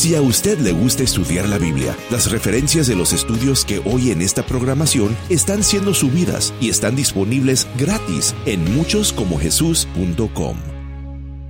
Si a usted le gusta estudiar la Biblia, las referencias de los estudios que hoy en esta programación están siendo subidas y están disponibles gratis en muchoscomojesús.com.